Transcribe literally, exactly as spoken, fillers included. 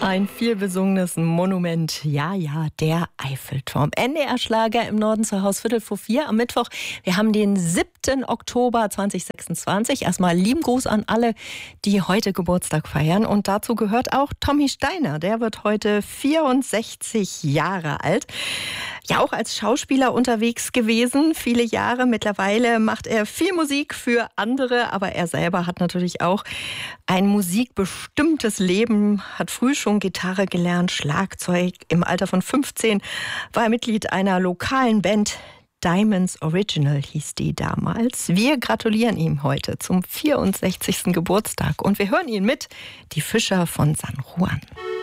Ein vielbesungenes Monument, ja, ja, der Eiffelturm. N D R-Schlager im Norden zu Haus, Viertel vor vier am Mittwoch. Wir haben den siebten Oktober zweitausendsechsundzwanzig. Erstmal lieben Gruß an alle, die heute Geburtstag feiern. Und dazu gehört auch Tommy Steiner. Der wird heute vierundsechzig Jahre alt. Ja, auch als Schauspieler unterwegs gewesen, viele Jahre. Mittlerweile macht er viel Musik für andere, aber er selber hat natürlich auch ein musikbestimmtes Leben, hat früh schon Gitarre gelernt, Schlagzeug. Im Alter von fünfzehn war er Mitglied einer lokalen Band. Diamonds Original hieß die damals. Wir gratulieren ihm heute zum vierundsechzigsten Geburtstag und wir hören ihn mit Die Fischer von San Juan.